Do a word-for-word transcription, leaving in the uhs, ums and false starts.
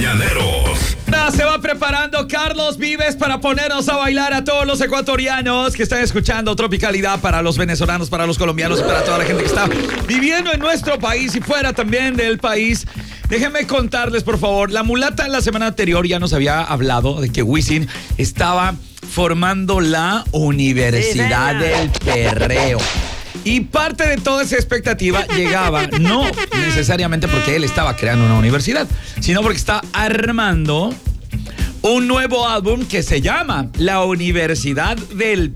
mañaneros. Se va preparando Carlos Vives para ponernos a bailar a todos los ecuatorianos que están escuchando Tropicalidad, para los venezolanos, para los colombianos y para toda la gente que está viviendo en nuestro país y fuera también del país. Déjenme contarles, por favor, la mulata en la semana anterior ya nos había hablado de que Wisin estaba formando la Universidad del Perreo. Y parte de toda esa expectativa llegaba, no necesariamente porque él estaba creando una universidad, sino porque está armando un nuevo álbum que se llama La Universidad del